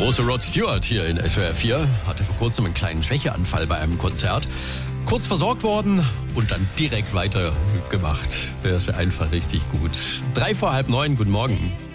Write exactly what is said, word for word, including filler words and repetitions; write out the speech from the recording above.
große Rod Stewart hier in S W R vier hatte vor kurzem einen kleinen Schwächeanfall bei einem Konzert. Kurz versorgt worden und dann direkt weitergemacht. Der ist einfach richtig gut. Drei vor halb neun, guten Morgen.